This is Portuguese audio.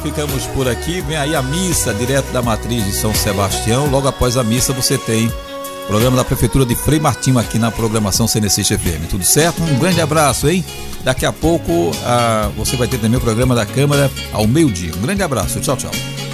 Ficamos por aqui, vem aí a missa direto da matriz de São Sebastião. Logo após a missa você tem o programa da Prefeitura de Frei Martinho aqui na programação CNC FM. Tudo certo? Um grande abraço, hein? Daqui a pouco você vai ter também o programa da Câmara ao meio-dia. Um grande abraço, tchau, tchau.